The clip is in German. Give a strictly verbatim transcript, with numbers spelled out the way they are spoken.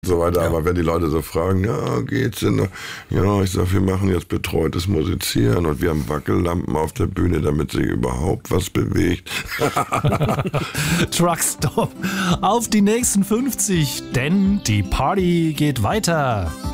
so weiter. Ja. Aber wenn die Leute so fragen, ja, geht's denn? Ja, ich sag, wir machen jetzt betreutes Musizieren und wir haben Wackellampen auf der Bühne, damit sich überhaupt was bewegt. Truckstop auf die nächsten fünfzig, denn die Party geht weiter.